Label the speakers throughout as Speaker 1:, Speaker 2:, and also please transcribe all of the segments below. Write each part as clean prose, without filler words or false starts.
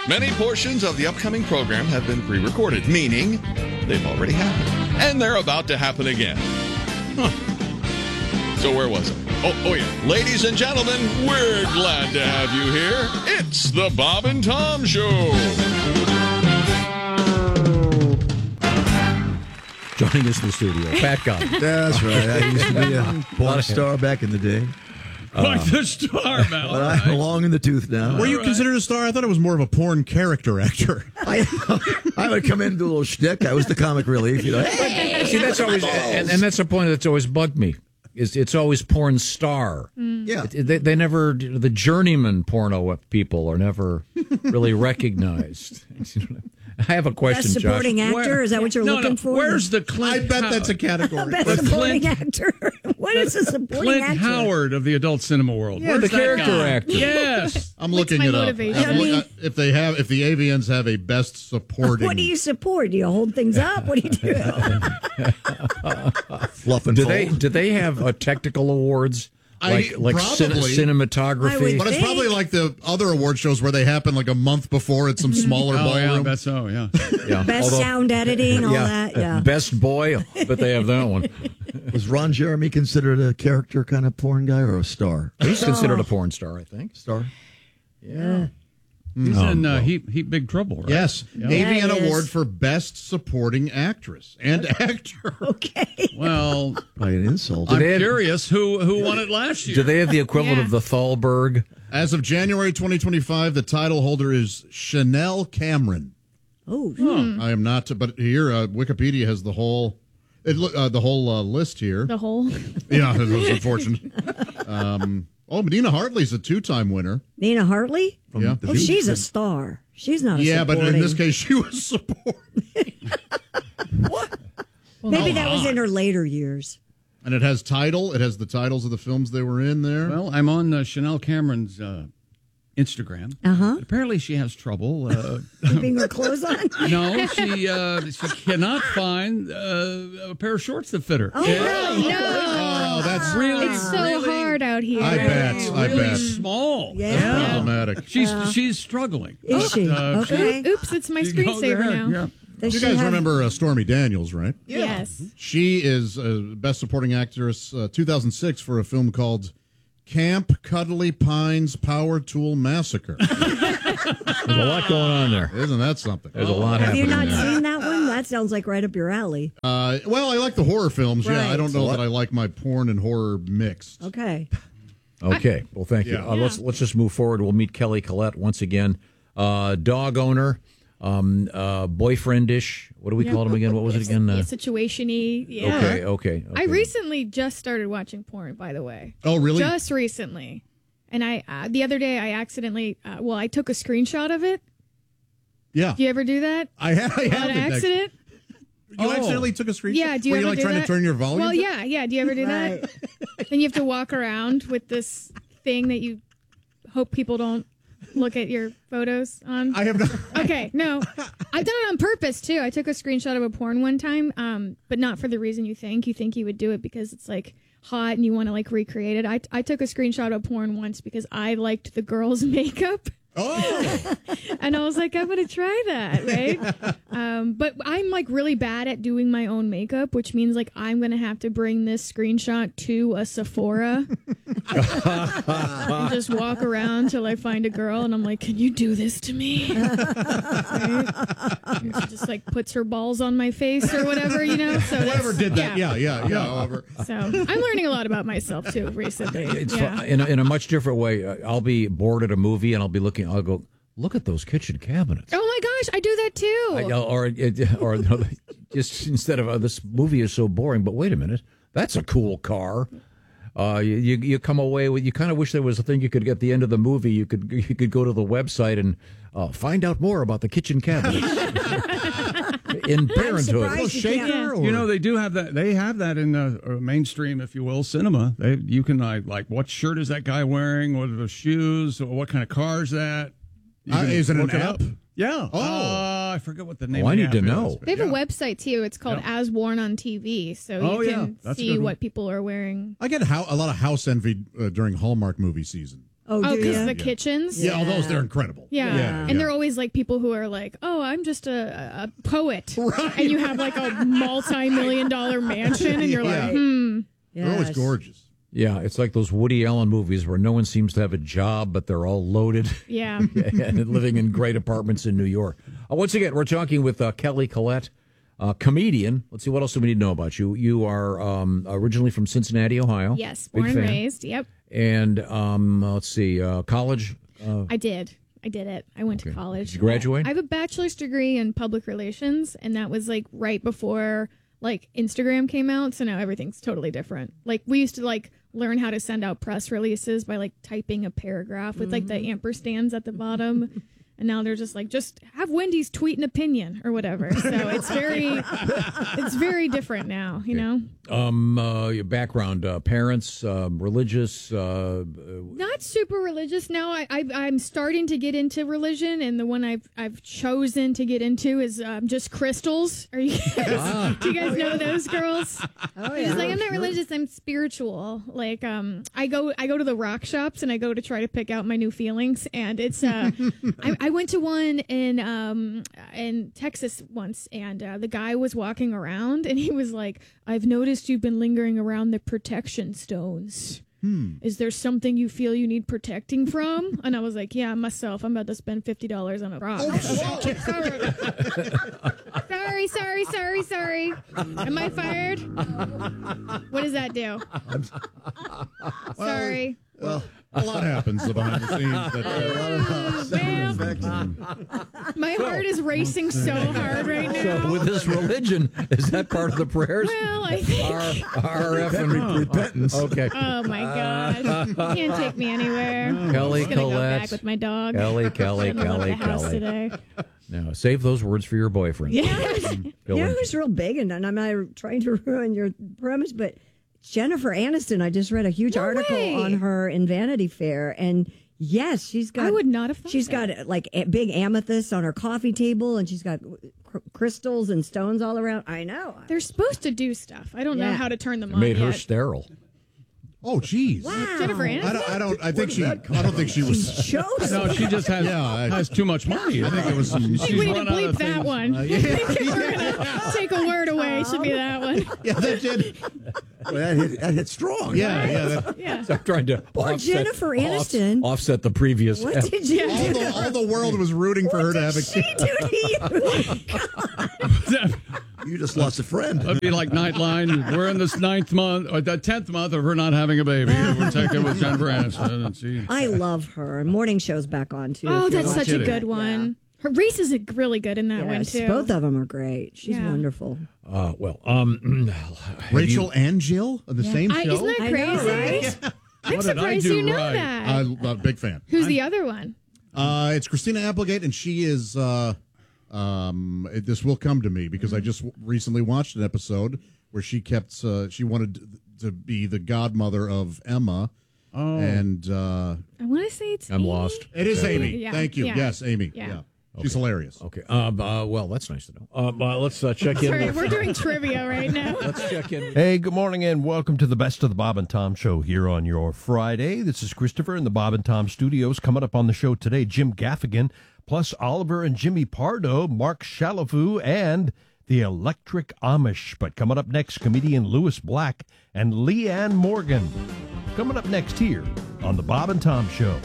Speaker 1: Many portions of the upcoming program have been pre-recorded, meaning they've already happened. And they're about to happen again. Huh. So where was I? Oh yeah. Ladies and gentlemen, we're glad to have you here. It's the Bob and Tom Show.
Speaker 2: Joining us in the studio, Pat Gunn.
Speaker 3: That's right. I used to be a porn star back in the day.
Speaker 4: Quite the star, Mel.
Speaker 3: But I'm long in the tooth now.
Speaker 5: Were you considered a star? I thought it was more of a porn character actor.
Speaker 3: I would come in and do a little shtick. I was the comic relief. You know, hey,
Speaker 2: see, that's always, and that's a point that's always bugged me. It's always porn star.
Speaker 3: Yeah.
Speaker 2: They never, the journeyman porno people are never really recognized. I have a question,
Speaker 6: Best supporting
Speaker 2: Josh.
Speaker 6: actor? Is that what you're looking for?
Speaker 4: Where's the Clint?
Speaker 5: I bet that's a category.
Speaker 6: Best supporting actor. What is a supporting
Speaker 4: Clint
Speaker 6: actor?
Speaker 4: Howard of the adult cinema world.
Speaker 2: Yeah,
Speaker 4: Where's
Speaker 2: the
Speaker 4: that
Speaker 2: character
Speaker 4: guy?
Speaker 2: actor.
Speaker 4: Yes.
Speaker 5: I'm
Speaker 7: What's
Speaker 5: looking
Speaker 7: my
Speaker 5: it up.
Speaker 7: motivation?
Speaker 5: If the AVNs have a best supporting.
Speaker 6: What do you support? Do you hold things up? What do you do?
Speaker 3: fluff and
Speaker 2: Do
Speaker 3: fold.
Speaker 2: they have technical awards like
Speaker 5: probably.
Speaker 2: cinematography?
Speaker 5: But it's probably like the other award shows where they happen like a month before at some smaller
Speaker 4: Oh, yeah,
Speaker 5: ballroom.
Speaker 4: that's so, yeah.
Speaker 2: Yeah.
Speaker 6: Best sound editing, all that. Yeah.
Speaker 2: Best boy, but they have that one.
Speaker 3: Was Ron Jeremy considered a character kind of porn guy or a star?
Speaker 2: He's considered a porn star, I think.
Speaker 3: Star?
Speaker 2: Yeah.
Speaker 4: He's in Heat Big Trouble, right?
Speaker 5: Yes.
Speaker 4: Yeah.
Speaker 5: AVN
Speaker 6: Yeah, he is.
Speaker 5: Award for Best Supporting Actress and Actor.
Speaker 6: Okay.
Speaker 4: Well,
Speaker 3: Probably an insult.
Speaker 4: I'm
Speaker 2: they have-
Speaker 4: curious who won it last year.
Speaker 2: Do they have the equivalent
Speaker 7: Yeah.
Speaker 2: of the Thalberg?
Speaker 5: As of January 2025, the title holder is Chanel Cameron.
Speaker 6: Oh,
Speaker 5: I am not, but here Wikipedia has the whole list here.
Speaker 7: The whole.
Speaker 5: Yeah, that was unfortunate. Medina Hartley's a two-time winner.
Speaker 6: Nina Hartley?
Speaker 5: Yeah,
Speaker 6: Oh, she's a star. She's not a
Speaker 5: yeah, but
Speaker 6: supporting.
Speaker 5: in this case, she was supporting.
Speaker 6: Maybe that was in her later years.
Speaker 5: And it has title. It has the titles of the films they were in there.
Speaker 4: Well, I'm on Chanel Cameron's Instagram.
Speaker 6: Uh-huh.
Speaker 4: Apparently, she has trouble.
Speaker 6: Keeping her clothes on?
Speaker 4: No, she cannot find a pair of shorts that fit her.
Speaker 6: Oh, really?
Speaker 7: No.
Speaker 5: Oh, that's really,
Speaker 7: It's so hard out here.
Speaker 5: I bet. I
Speaker 4: really
Speaker 5: bet.
Speaker 4: small.
Speaker 6: Yeah.
Speaker 5: Problematic.
Speaker 4: She's struggling.
Speaker 6: Is she? Okay.
Speaker 7: Oops, it's my
Speaker 4: She goes
Speaker 7: screensaver
Speaker 4: ahead,
Speaker 7: now.
Speaker 4: yeah.
Speaker 6: Does
Speaker 5: You
Speaker 6: she
Speaker 5: guys
Speaker 6: have-
Speaker 5: remember Stormy Daniels, right?
Speaker 7: Yes.
Speaker 5: She is Best Supporting Actress 2006 for a film called Camp Cuddly Pines Power Tool Massacre.
Speaker 2: There's a lot going on there.
Speaker 5: Isn't that something?
Speaker 2: There's a lot
Speaker 6: Have you
Speaker 2: happening
Speaker 6: not
Speaker 2: there.
Speaker 6: seen that one? That sounds like right up your alley.
Speaker 5: Well, I like the horror films. Yeah, I
Speaker 6: Right.
Speaker 5: don't know that I like my porn and horror mixed.
Speaker 6: Okay.
Speaker 2: Okay. Well, thank you.
Speaker 5: Yeah.
Speaker 2: Let's just move forward. We'll meet Kelly Collette once again. Dog owner, boyfriendish. What do we call him again? What was it again?
Speaker 7: Situation-y. Yeah.
Speaker 2: Okay.
Speaker 7: I recently just started watching porn, by the way.
Speaker 5: Oh, really?
Speaker 7: Just recently. And I the other day I accidentally, I took a screenshot of it.
Speaker 5: Yeah.
Speaker 7: Do you ever do that?
Speaker 5: I have.
Speaker 7: On accident?
Speaker 5: You accidentally took a screenshot?
Speaker 7: Yeah, do you
Speaker 5: Were
Speaker 7: ever
Speaker 5: like
Speaker 7: do
Speaker 5: trying
Speaker 7: that?
Speaker 5: to turn your volume?
Speaker 7: Well,
Speaker 5: down?
Speaker 7: yeah. Do you ever do that? Then you have to walk around with this thing that you hope people don't look at your photos on.
Speaker 5: I have not.
Speaker 7: Okay, no. I've done it on purpose, too. I took a screenshot of a porn one time, but not for the reason you think. You think you would do it because it's, like, hot and you want to, like, recreate it. I took a screenshot of porn once because I liked the girl's makeup.
Speaker 5: Oh.
Speaker 7: And I was like, I'm going to try that, right? But I'm, like, really bad at doing my own makeup, which means, like, I'm going to have to bring this screenshot to a Sephora and just walk around till I find a girl, and I'm like, can you do this to me? Right? And she just, like, puts her balls on my face or whatever, you know? So
Speaker 5: Whoever
Speaker 7: that's-
Speaker 5: did that, yeah. However.
Speaker 7: So I'm learning a lot about myself, too, recently.
Speaker 2: It's
Speaker 7: Yeah.
Speaker 2: fun. In a much different way. I'll be bored at a movie and I'll be looking. I'll go, look at those kitchen cabinets.
Speaker 7: Oh, my gosh, I do that, too.
Speaker 2: Or just instead of this movie is so boring. But wait a minute, that's a cool car. You come away with, you kind of wish there was a thing you could get at the end of the movie. You could go to the website and find out more about the kitchen cabinets in Parenthood.
Speaker 6: surprised you can't.
Speaker 4: You know, they do have that. They have that in mainstream, if you will, cinema. You can like, what shirt is that guy wearing? What are the shoes? What kind of car is that? You can
Speaker 5: Is it an
Speaker 4: look it
Speaker 5: app?
Speaker 4: up. Yeah.
Speaker 5: Oh.
Speaker 4: I forget what the name.
Speaker 2: Oh, I
Speaker 4: of the
Speaker 2: need to
Speaker 4: app
Speaker 2: know.
Speaker 4: is, but
Speaker 7: They have a
Speaker 4: yeah.
Speaker 7: website, too. It's called As Worn on TV, so
Speaker 4: Oh,
Speaker 7: you
Speaker 4: yeah.
Speaker 7: can
Speaker 4: That's a
Speaker 7: see
Speaker 4: good one.
Speaker 7: what people are wearing.
Speaker 5: I get a lot of house envy during Hallmark movie season.
Speaker 6: Oh,
Speaker 7: Oh,
Speaker 6: do
Speaker 7: because
Speaker 6: ya?
Speaker 7: the kitchens.
Speaker 5: Yeah, all those, they're incredible.
Speaker 7: Yeah. And they're always like people who are like, oh, I'm just a poet. Right. And you have like a multi-million-dollar mansion and you're like,
Speaker 5: They're always gorgeous.
Speaker 2: Yeah, it's like those Woody Allen movies where no one seems to have a job, but they're all loaded
Speaker 7: yeah.
Speaker 2: and living in great apartments in New York. Once again, we're talking with Kelly Collette, comedian. Let's see, what else do we need to know about you? You are originally from Cincinnati, Ohio.
Speaker 7: Yes,
Speaker 2: Big
Speaker 7: born and
Speaker 2: fan.
Speaker 7: raised. Yep.
Speaker 2: And let's see, college.
Speaker 7: I did it. I went to college.
Speaker 2: Did you graduate?
Speaker 7: I have a bachelor's degree in public relations, and that was like right before like Instagram came out. So now everything's totally different. Like we used to like learn how to send out press releases by like typing a paragraph with like the ampersands at the bottom. And now they're just like, just have Wendy's tweet an opinion or whatever. So it's very different now, you know?
Speaker 2: Your background, parents, religious.
Speaker 7: Not super religious. Now I'm starting to get into religion, and the one I've chosen to get into is just crystals. Are you guys, do you guys know those girls?
Speaker 6: Oh,
Speaker 7: It's like I'm not religious, I'm spiritual. Like I go to the rock shops and I go to try to pick out my new feelings, and it's I went to one in Texas once, and the guy was walking around and he was like, I've noticed you've been lingering around the protection stones. Is there something you feel you need protecting from? And I was like, yeah, myself. I'm about to spend $50 on a rock. Sorry. Am I fired? What does that do? Sorry.
Speaker 5: Well, a lot happens behind the scenes.
Speaker 7: My heart is racing so hard right now.
Speaker 2: So with this religion, is that part of the prayers?
Speaker 7: Well, I think.
Speaker 2: RF and
Speaker 3: repentance.
Speaker 2: Okay.
Speaker 7: Oh my God! Can't take me anywhere.
Speaker 2: Kelly
Speaker 7: I'm just gonna go
Speaker 2: Collette.
Speaker 7: back with my dog.
Speaker 2: Kelly.
Speaker 7: I'm gonna leave the house today.
Speaker 2: Now, save those words for your boyfriend.
Speaker 7: Yes.
Speaker 6: You know who's real big, and I'm not trying to ruin your premise, but Jennifer Aniston. I just read a huge article
Speaker 7: way.
Speaker 6: on her in Vanity Fair, and yes, she's got.
Speaker 7: I would not have thought
Speaker 6: She's
Speaker 7: that.
Speaker 6: got like big amethysts on her coffee table, and she's got crystals and stones all around. I know.
Speaker 7: They're supposed to do stuff. I don't know
Speaker 6: Yeah.
Speaker 7: how to turn them
Speaker 2: It
Speaker 7: on
Speaker 2: made her
Speaker 7: yet.
Speaker 2: sterile.
Speaker 5: Oh, geez.
Speaker 7: Jennifer Aniston.
Speaker 5: I don't think she was.
Speaker 6: Shows.
Speaker 4: No, she just has too much money.
Speaker 5: I think it was some.
Speaker 7: I think we need to
Speaker 4: run out
Speaker 7: bleep
Speaker 4: of
Speaker 7: that
Speaker 4: things.
Speaker 7: one. I think if we're gonna take a word away, it should be that one.
Speaker 5: Yeah, that did.
Speaker 3: Well, that hit strong.
Speaker 5: Yeah.
Speaker 7: Yeah.
Speaker 2: So I'm trying to
Speaker 6: Jennifer Aniston.
Speaker 2: offset the previous.
Speaker 6: What did you do?
Speaker 5: All the world was rooting for her to have a
Speaker 6: She
Speaker 5: kid.
Speaker 6: do to you?
Speaker 3: You just lost a friend.
Speaker 4: That'd be like Nightline. We're in this 9th month, or the 10th month of her not having a baby. We're taking with Jennifer Aniston. And she,
Speaker 6: I love her. Morning show's back on too.
Speaker 7: Oh,
Speaker 6: if you're
Speaker 7: that's such a
Speaker 6: watching.
Speaker 7: good one. Her Reese is really good in that one
Speaker 6: Yes,
Speaker 7: too.
Speaker 6: both of them are great. She's
Speaker 7: Yeah.
Speaker 6: wonderful.
Speaker 5: Rachel and Jill on the same show.
Speaker 7: Isn't that
Speaker 6: I
Speaker 7: crazy?
Speaker 6: know, right?
Speaker 7: I'm
Speaker 4: What did I
Speaker 7: surprised
Speaker 4: do
Speaker 7: you know
Speaker 4: right?
Speaker 7: that.
Speaker 5: I'm a big fan.
Speaker 7: Who's the other one?
Speaker 5: It's Christina Applegate, and she is. This will come to me because I just recently watched an episode where she kept. She wanted to be the godmother of Emma.
Speaker 4: Oh.
Speaker 5: And
Speaker 7: I want to say it's.
Speaker 2: I'm
Speaker 7: Amy?
Speaker 2: lost.
Speaker 5: it is Amy.
Speaker 7: Yeah,
Speaker 5: Thank you.
Speaker 7: yeah.
Speaker 5: Yes, Amy.
Speaker 7: Yeah.
Speaker 5: Yeah. She's hilarious.
Speaker 2: Okay. Well, that's nice to know. Let's check in.
Speaker 7: Sorry,
Speaker 2: with-
Speaker 7: we're doing trivia right now.
Speaker 2: Let's check in.
Speaker 8: Hey, good morning and welcome to the Best of the Bob and Tom Show here on your Friday. This is Christopher in the Bob and Tom Studios. Coming up on the show today, Jim Gaffigan, plus Oliver and Jimmy Pardo, Mark Chalafu, and the Electric Amish. But coming up next, comedian Lewis Black and Leanne Morgan. Coming up next here on the Bob and Tom Show.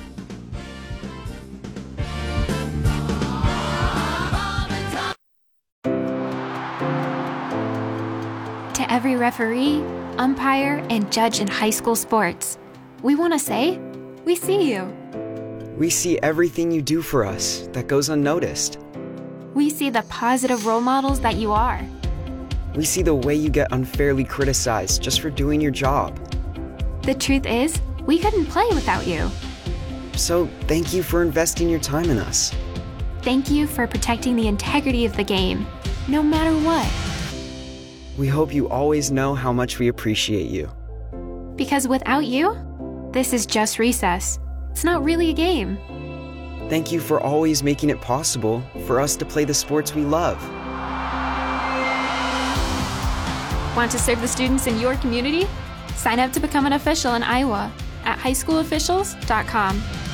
Speaker 9: To every referee, umpire, and judge in high school sports, we want to say, we see you.
Speaker 10: We see everything you do for us that goes unnoticed.
Speaker 9: We see the positive role models that you are.
Speaker 10: We see the way you get unfairly criticized just for doing your job.
Speaker 9: The truth is, we couldn't play without you.
Speaker 10: So thank you for investing your time in us.
Speaker 9: Thank you for protecting the integrity of the game, no matter what.
Speaker 10: We hope you always know how much we appreciate you.
Speaker 9: Because without you, this is just recess. It's not really a game.
Speaker 10: Thank you for always making it possible for us to play the sports we love.
Speaker 9: Want to serve the students in your community? Sign up to become an official in Iowa at highschoolofficials.com.